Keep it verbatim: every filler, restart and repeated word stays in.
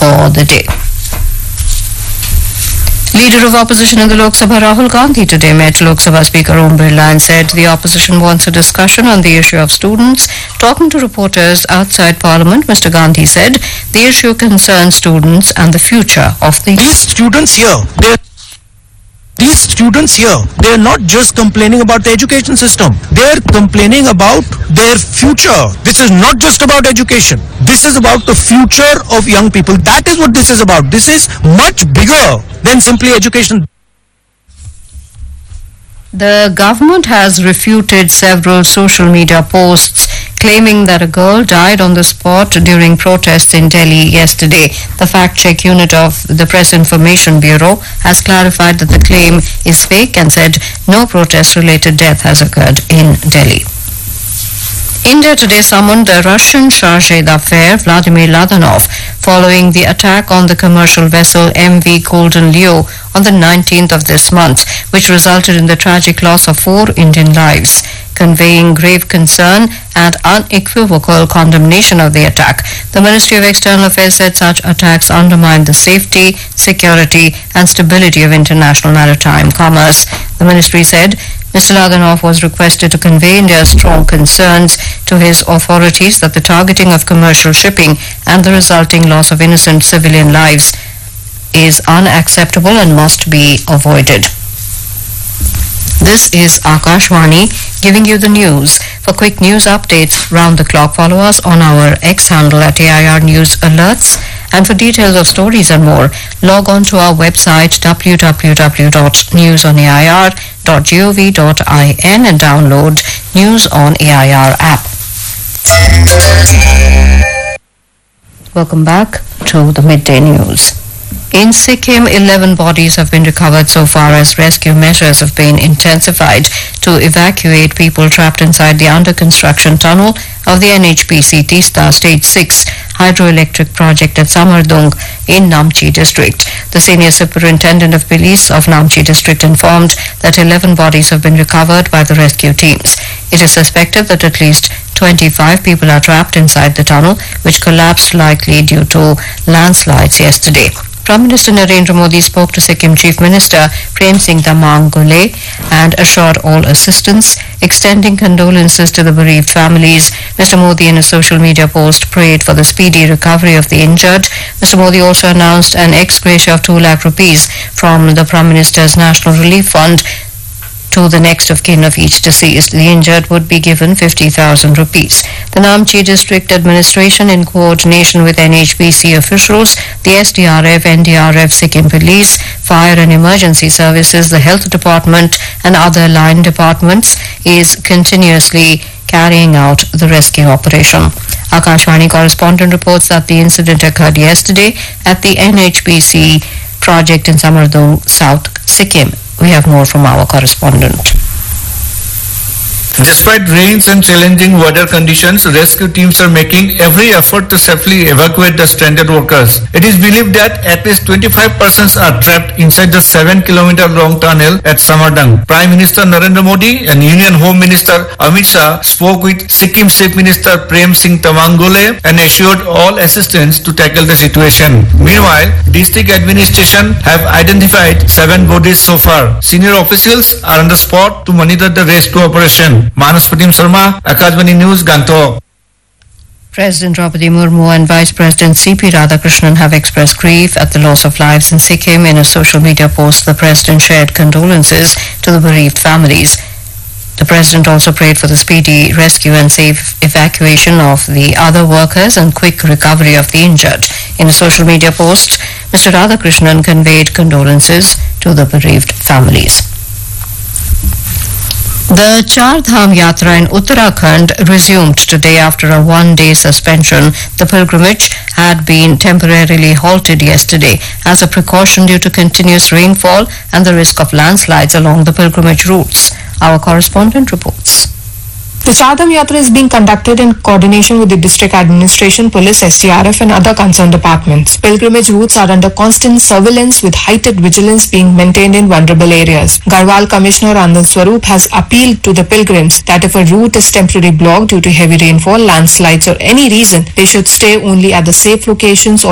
for the day. Leader of opposition in the Lok Sabha, Rahul Gandhi, today met Lok Sabha Speaker Om Birla and said the opposition wants a discussion on the issue of students. Talking to reporters outside Parliament, Mister Gandhi said the issue concerns students and the future of the These students here, they These students here, they are not just complaining about the education system. They are complaining about their future. This is not just about education. This is about the future of young people. That is what this is about. This is much bigger than simply education. The government has refuted several social media posts claiming that a girl died on the spot during protests in Delhi yesterday. The fact-check unit of the Press Information Bureau has clarified that the claim is fake and said no protest-related death has occurred in Delhi. India today summoned the Russian chargé d'affaires Vladimir Ladanov following the attack on the commercial vessel M V Golden Leo on the nineteenth of this month, which resulted in the tragic loss of four Indian lives. Conveying grave concern and unequivocal condemnation of the attack, the Ministry of External Affairs said such attacks undermine the safety, security and stability of international maritime commerce. The ministry said Mister Ladanov was requested to convey India's strong concerns to his authorities that the targeting of commercial shipping and the resulting loss of innocent civilian lives is unacceptable and must be avoided. This is Akashwani giving you the news. For quick news updates round the clock, follow us on our X handle at A I R News Alerts. And for details of stories and more, log on to our website w w w dot news on a i r dot gov dot in and download News on A I R app. Welcome back to the midday news. In Sikkim, eleven bodies have been recovered so far as rescue measures have been intensified to evacuate people trapped inside the under-construction tunnel of the N H P C Tista Stage six hydroelectric project at Samardung in Namchi district. The senior superintendent of police of Namchi district informed that eleven bodies have been recovered by the rescue teams. It is suspected that at least twenty-five people are trapped inside the tunnel, which collapsed likely due to landslides yesterday. Prime Minister Narendra Modi spoke to Sikkim Chief Minister Prem Singh Tamang Gule and assured all assistance, extending condolences to the bereaved families. Mister Modi in a social media post prayed for the speedy recovery of the injured. Mister Modi also announced an ex gratia of two lakh rupees from the Prime Minister's National Relief Fund to the next of kin of each deceased. The injured would be given fifty thousand rupees. The Namchi District Administration, in coordination with N H B C officials, the S D R F, N D R F, Sikkim Police, Fire and Emergency Services, the Health Department and other line departments, is continuously carrying out the rescue operation. Akashvani correspondent reports that the incident occurred yesterday at the N H B C project in Samardung, South Sikkim. We have more from our correspondent. Despite rains and challenging weather conditions, rescue teams are making every effort to safely evacuate the stranded workers. It is believed that at least twenty-five persons are trapped inside the seven kilometer long tunnel at Samardung. Prime Minister Narendra Modi and Union Home Minister Amit Shah spoke with Sikkim Chief Minister Prem Singh Tamang Gule and assured all assistance to tackle the situation. Meanwhile, district administration have identified seven bodies so far. Senior officials are on the spot to monitor the rescue operation. Manas Pratim Sharma, Akashvani News, Gangtok. President Draupadi Murmu and Vice President C P Radhakrishnan have expressed grief at the loss of lives in Sikkim. In a social media post, the President shared condolences to the bereaved families. The President also prayed for the speedy rescue and safe evacuation of the other workers and quick recovery of the injured. In a social media post, Mister Radhakrishnan conveyed condolences to the bereaved families. The Char Dham Yatra in Uttarakhand resumed today after a one-day suspension. The pilgrimage had been temporarily halted yesterday as a precaution due to continuous rainfall and the risk of landslides along the pilgrimage routes. Our correspondent reports. The Char Dham Yatra is being conducted in coordination with the district administration, police, S D R F and other concerned departments. Pilgrimage routes are under constant surveillance with heightened vigilance being maintained in vulnerable areas. Garhwal Commissioner Anand Swarup has appealed to the pilgrims that if a route is temporarily blocked due to heavy rainfall, landslides or any reason, they should stay only at the safe locations or